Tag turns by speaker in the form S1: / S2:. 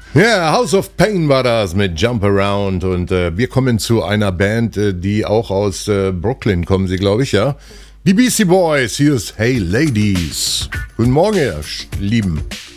S1: Ja, House of Pain war das mit Jump Around und wir kommen zu einer Band, die auch aus Brooklyn kommen, sie glaube ich, ja. Die Beastie Boys, hier ist Hey Ladies. Guten Morgen, ihr Lieben.